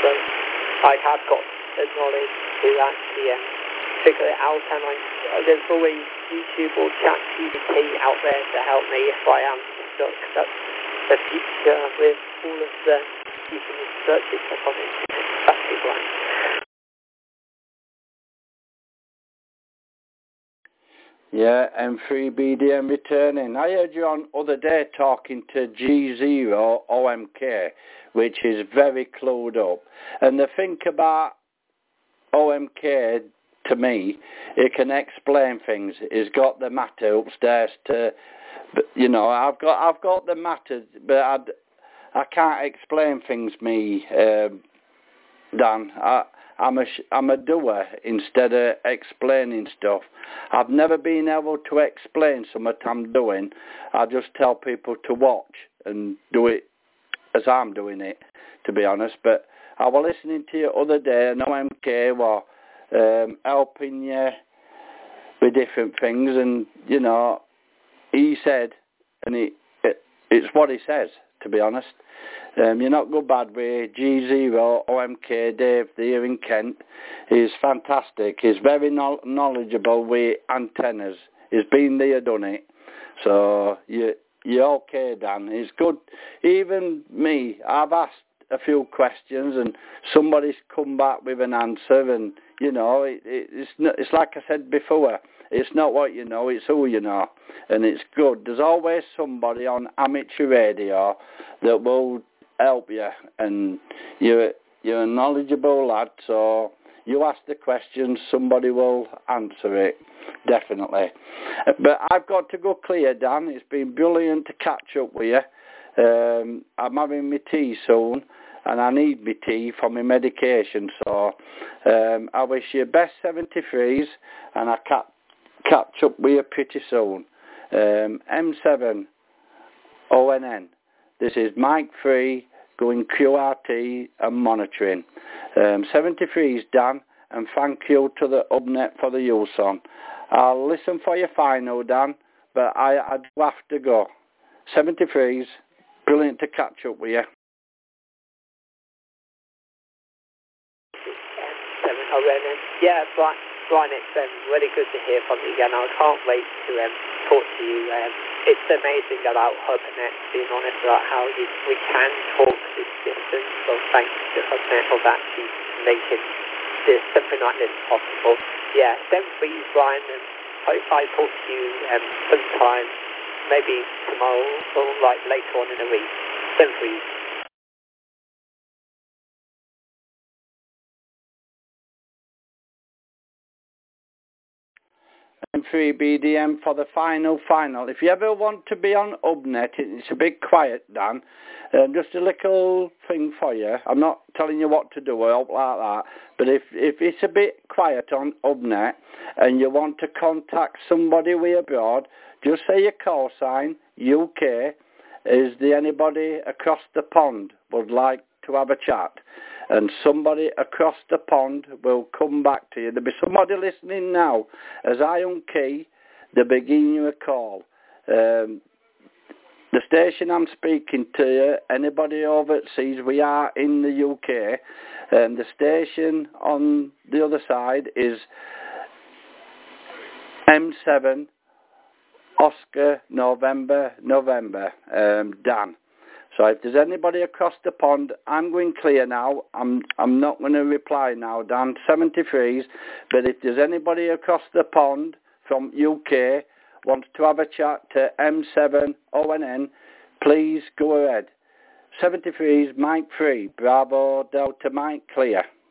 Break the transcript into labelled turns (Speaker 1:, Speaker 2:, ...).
Speaker 1: So I have got the knowledge to actually figure it out, and there's always YouTube or ChatGPT out there to help me if I am stuck. That's the future with all of the using the searches stuff on it. That's it, right.
Speaker 2: Yeah, M3BDM returning. I heard you on other day talking to G0 OMK, which is very clued up. And the thing about OMK, to me, it can explain things. He's got the matter upstairs to, you know, I've got the matter, but I can't explain things, me, Dan. I'm a doer instead of explaining stuff. I've never been able to explain something I'm doing. I just tell people to watch and do it as I'm doing it, to be honest. But I was listening to you other day, and OMK were helping you with different things, and, you know, he said, and it's what he says, to be honest. You're not good bad with G0, OMK, Dave here in Kent. He's fantastic. He's very knowledgeable with antennas. He's been there, done it. So you're okay, Dan. It's good. Even me, I've asked a few questions and somebody's come back with an answer, and, you know, it's like I said before, it's not what you know, it's who you know, and it's good. There's always somebody on amateur radio that will help you, and you're a knowledgeable lad, so you ask the questions, somebody will answer it, definitely. But I've got to go clear, Dan. It's been brilliant to catch up with you. I'm having my tea soon, and I need my tea for my medication, so I wish you best 73s, and I catch up with you pretty soon. M7 ONN. This is Mike 3 going QRT and monitoring. 73s, Dan, and thank you to the Hubnet for the use on. I'll listen for your final, Dan, but I do have to go. 73s, brilliant to catch up with you.
Speaker 1: 7 ONN. Yeah, Brian, it's really good to hear from you again. I can't wait to talk to you. It's amazing about Hubnet, being honest, about how we can talk this distance. So thanks to Hubnet for actually making something like this possible. Yeah, send for you, Brian, and hope I talk to you sometime, maybe tomorrow or like later on in the week. Send for you.
Speaker 2: M3BDM for the final. If you ever want to be on Hubnet, it's a bit quiet, Dan. Just a little thing for you. I'm not telling you what to do or help like that, but if it's a bit quiet on Hubnet and you want to contact somebody way abroad, just say your call sign, UK. Is there anybody across the pond would like to have a chat? And somebody across the pond will come back to you. There'll be somebody listening now. As I unkey, they'll begin you a call. The station I'm speaking to you, anybody overseas, we are in the UK. The station on the other side is M7 Oscar November, Dan. So if there's anybody across the pond, I'm going clear now. I'm not going to reply now, Dan. 73s. But if there's anybody across the pond from UK wants to have a chat to M7 ONN, please go ahead. 73s, Mike 3, Bravo Delta Mike clear.